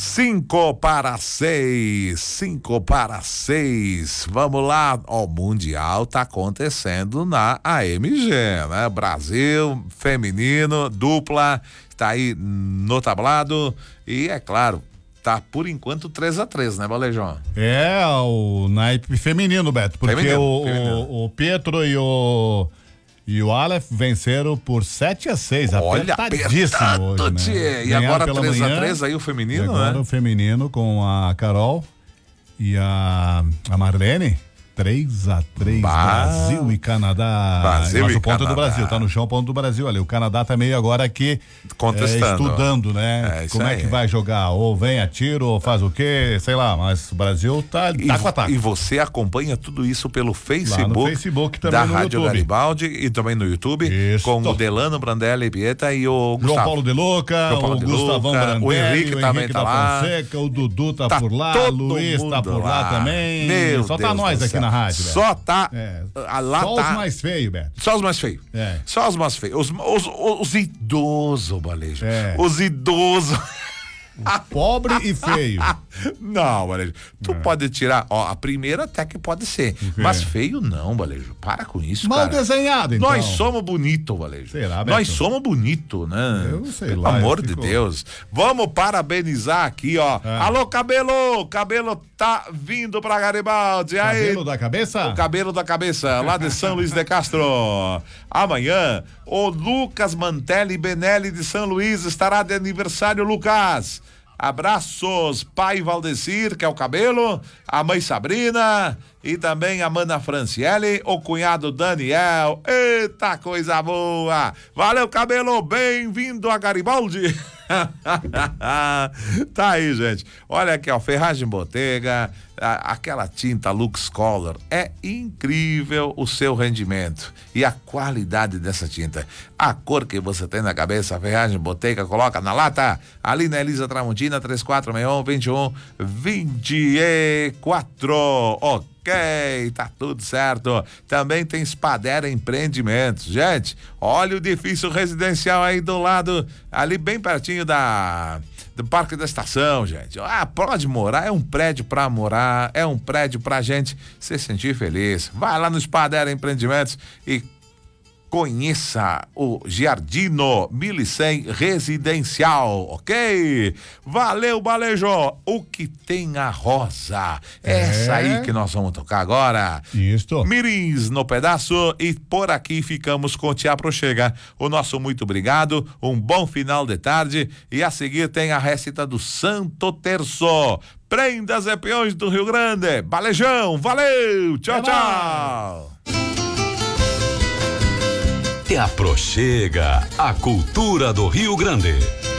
5:05. Vamos lá, o Mundial tá acontecendo na AMG, né? Brasil, feminino, dupla, tá aí no tablado e é claro, tá por enquanto 3-3, né, Balejão? É, o naipe feminino, Beto, porque feminino. O Pietro e o Aleph venceram por 7-6. Olha, apertadíssimo hoje, né? E agora 3-3 aí o feminino, e agora, né? O feminino com a Carol e a Marlene. 3-3, Brasil e Canadá. Mas o ponto do Brasil, tá no chão, o ponto do Brasil ali. O Canadá tá meio agora aqui contestando, estudando, né? Como é que vai jogar? Ou vem a tiro, ou faz o quê? Sei lá, mas o Brasil tá com ataque. E você acompanha tudo isso pelo Facebook, lá no Facebook também, da no Rádio YouTube. Garibaldi e também no YouTube, isso, com o Delano Brandelli Pieta e o Gustavo. João Paulo de Luca, o Gustavão Brandelli, o Henrique também tá lá. Fonseca, o Dudu tá por lá, o Luiz tá por lá também. Só tá nós aqui na rádio, Beto. Só tá. Lá só tá. Os mais feios, Beto. Só os mais feios. Só os mais feios. Os idosos, Balejo. Os idosos. Pobre e feio. Não, Balejo. Tu pode tirar, a primeira até que pode ser. Mas feio não, Balejo. Para com isso, mal cara. desenhado, então. Nós somos bonito, Balejo. Sei lá, nós somos bonito, né? Eu sei Pelo lá. amor de Deus. Vamos parabenizar aqui, ó. Alô, Cabelo! Cabelo tá vindo pra Garibaldi. Cabelo da cabeça? O cabelo da cabeça, lá de São Luís de Castro. Amanhã, o Lucas Mantelli Benelli de São Luís estará de aniversário, Lucas. Abraços, pai Valdecir, que é o Cabelo, a mãe Sabrina e também a mana Franciele, o cunhado Daniel. Eita, coisa boa! Valeu, Cabelo, bem-vindo a Garibaldi. Tá aí, gente. Olha aqui, ó, Ferragem Botega, aquela tinta Lux Color, é incrível o seu rendimento e a qualidade dessa tinta. A cor que você tem na cabeça, a Ferragem Botega coloca na lata, ali na Elisa Tramontina, 3461-2124. Ok, tá tudo certo. Também tem Spadera Empreendimentos. Gente, olha o edifício residencial aí do lado, ali bem pertinho do Parque da Estação, gente. Pode morar, é um prédio pra morar, é um prédio pra gente se sentir feliz. Vai lá no Spadera Empreendimentos e conheça o Giardino 1100 Residencial, ok? Valeu, Balejo! O que tem a Rosa? Essa aí que nós vamos tocar agora. Isso. Mirins no pedaço e por aqui ficamos com Te Aproxega. O nosso muito obrigado, um bom final de tarde e a seguir tem a récita do Santo Terço. Prendas e Peões do Rio Grande. Balejão, valeu! Tchau, tchau! Te Aproxega, a cultura do Rio Grande.